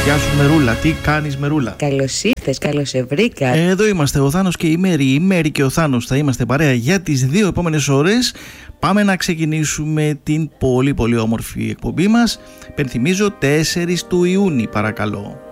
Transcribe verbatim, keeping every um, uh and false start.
Γεια σου Μερούλα, τι κάνεις Μερούλα? Καλώς ήρθες, καλώς σε βρήκα. Εδώ είμαστε ο Θάνος και η Μέρη, η Μέρη και ο Θάνος θα είμαστε παρέα για τις δύο επόμενες ώρες. Πάμε να ξεκινήσουμε την πολύ πολύ όμορφη εκπομπή μας. Πενθυμίζω τέσσερις του Ιούνιου παρακαλώ.